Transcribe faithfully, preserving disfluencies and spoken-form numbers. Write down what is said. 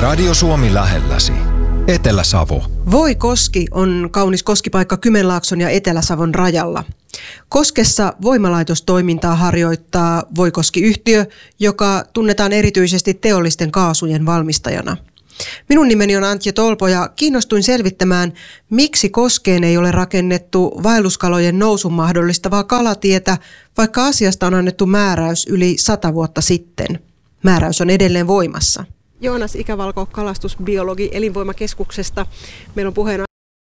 Radio Suomi lähelläsi. Etelä-Savo. Voikoski on kaunis koskipaikka Kymenlaakson ja Etelä-Savon rajalla. Koskessa voimalaitostoimintaa harjoittaa Voikoski-yhtiö, joka tunnetaan erityisesti teollisten kaasujen valmistajana. Minun nimeni on Antje Tolpo ja kiinnostuin selvittämään, miksi Koskeen ei ole rakennettu vaelluskalojen nousun mahdollistavaa kalatietä, vaikka asiasta on annettu määräys yli sata vuotta sitten. Määräys on edelleen voimassa. Joonas Ikävalko, kalastusbiologi Elinvoimakeskuksesta. Meillä on puheena